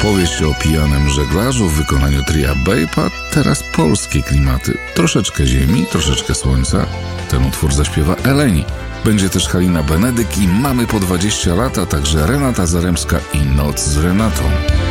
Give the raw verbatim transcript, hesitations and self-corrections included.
Opowieść o pijanym żeglarzu w wykonaniu tria Bape, a teraz polskie klimaty. Troszeczkę ziemi, troszeczkę słońca. Ten utwór zaśpiewa Eleni. Będzie też Halina Benedyk i Mamy po dwadzieścia lat, a także Renata Zaremska i Noc z Renatą.